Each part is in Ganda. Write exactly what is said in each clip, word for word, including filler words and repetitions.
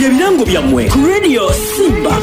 bibadde ebirango byammwe ku Radio Simba.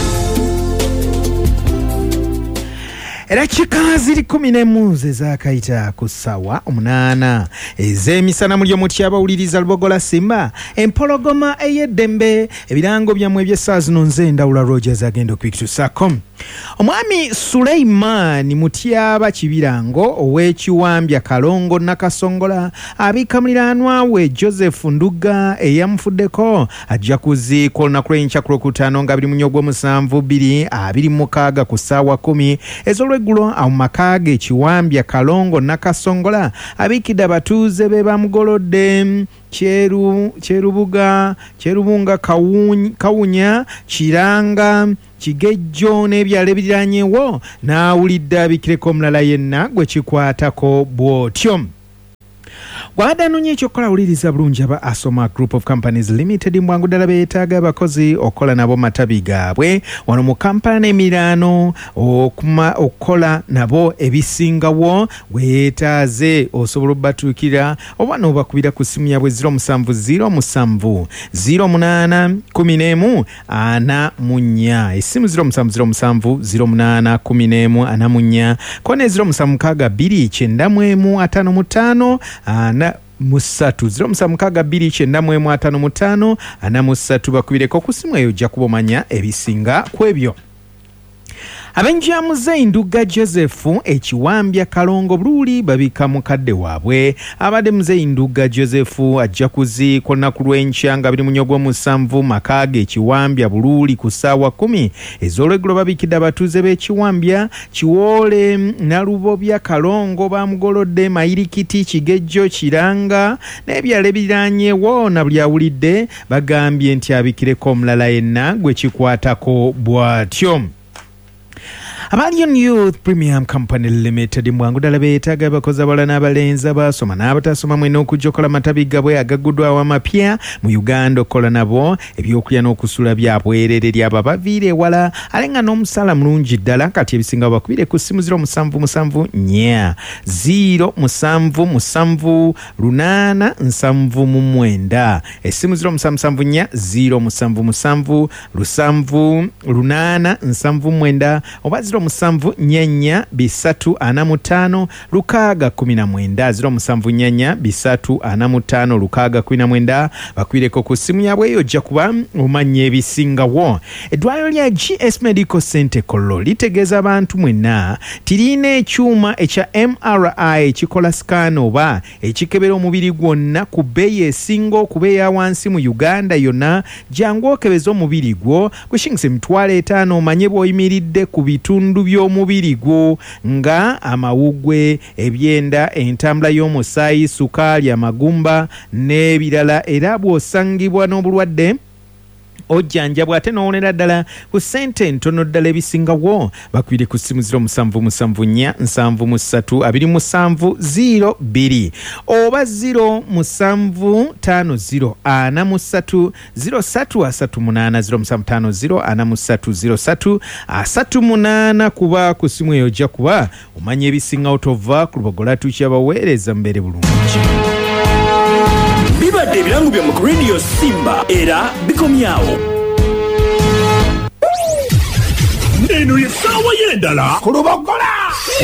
Era chika ziri kumi n'emu ze zaakayita ku ssaawa omunaana ez'emisana mulyo mutya abawuliriza Lubogola Simba empologoma ey'eddembe ebirango byammwe eby'essaawa zino nze Ndawula Rogers agenda okubikutuusaako. Omwami Sulaiman Mutyaba Kibirango ow'Ekiwambya Kalongo Nakasongola abika muliraanwa we Joseph Nduga eyamufuddeko ajja kuziika olunaku lw'enkya ku Lwokutaano nga biri mu nnya ogw'omusanvu bbiri abiri mu mukaaga ku ssaawa kumi ez'olweggulo awo mu maka ge Kiwambya Kalongo Nakasongola abiikidde abatuuze be bamugolodde Cheru Cherubuga Cherubunga Kawunya Kiranga Kigejjo n'ebyalo ebiriraanyeewo n'awulidde abikireko omulala yenna gwe kikwatako bw'otyo. Gwadanonya ekyokukola wuliriza bulungi aba Asoma Group of Companies Limited mbwangu ddala beetaaga abakozi okukola nabo matabi gaabwe wano mu Kampala n'emiriraano okukola nabo ebisingawo weetaaze osobola obbatuukira oba n'obakubira ku ssimu yabwe ziro musanvu ziro musanvu ziro munaana kumi n'emu ana mu nnya essimu ziro musanvu ziro musanvu ziro munaana kumi n'emu ana mu nnya ko ne ziro musanvu mukaaga bbiri kyenda mu emu ataano mu ttaano ana musatu ziro musanvu mukaaga bbiri kyenda mu emu ataano mu ttaano ana musatu bakubireko ku ssimu eyo ojja kuba omanya ebisinga ku ebyo. Abenjamuze Nduga Joseph Ekiwambya Kalongo Buluuli babika mukadde waabwe abadde muze Nduga Joseph ajja kuziika olunaku lw'enkya nga biri mu nnya ogw'omusanvu maka ge Ekiwambya Buluuli ku ssaawa kumi ez'olweggulo babikidde abatuuze b'Ekiwambya Kiwoole Nalubobya Kalongo bamugolodde Mayirikiti Kigejjo Kiranga n'ebyalo ebiriraanyeewo na buli awulidde bagambye nti abikireko omulala yenna gwe kikwatako bw'atyo. Abalion Youth Premium Company Limited mbwangu ddala beetaaga abakozi abalala n'abalenzi abasoma n'abatasoma mwena okujja okola matabi gabwe agaguddwawo amapya mu Uganda okukola nabo ebyokulya n'okusula bya bwerere lyabo abaviira ewala ate nga n'omusala mulungi ddala kati ebisinga bakubire ku ssimu ziro musanvu musanvu nnya ziro musanvu musanvu lunaana nsanvu mu mwenda essimu ziro musanvu musanvu nnya ziro musanvu musanvu lusanvu lunaana nsanvu mwenda oba ziro musanvu nyanya bisatu ana mutaano lukaaga kumi na mwenda ziro musanvu nyanya bisatu ana mutaano lukaaga kumi na mwenda bakwireko ku ssimu yabwe eyo ojja kuba omanya ebisingawo. Eddwaliro lya G S Medical Center Kololo litegeeza abantu mwenna tirina ekyuma ekya M R I ekikola scan oba ekikebera omubiri gwonna ku bbeeyi esinga okuba eya wansi mu Uganda yonna jangu okebeza omubiri gwo gushingise emitwalo etaano omanye bw'oyimiridde ku bitundu by'omubiri gwo nga amawugwe ebyenda entambula y'omusaayi sukaali amagumba n'ebirala era bw'osangibwa n'obulwadde ojjanjabwa ate n'owonera ddala ku ssente ntono ddala ebisingawo bakwire ku ssimu ziro musanvu musanvu nnya nsanvu mu ssatu abiri musanvu ziro bbiri oba ziro musanvu ttaano ziro ana mu ssatu ziro ssatu asatu munaana ziro musanvu ttaano ziro ana mu ssatu ziro ssatu asatu munaana kuba ku ssimu eyo ojja kuba omanya ebisingawo tova ku Lubogola tukyabaweereza mbeere bulungi. Bibadde ebirango byammwe ku Radio Simba era bikomyawo. Eno ye ssaawa y'endala ku Lubogola.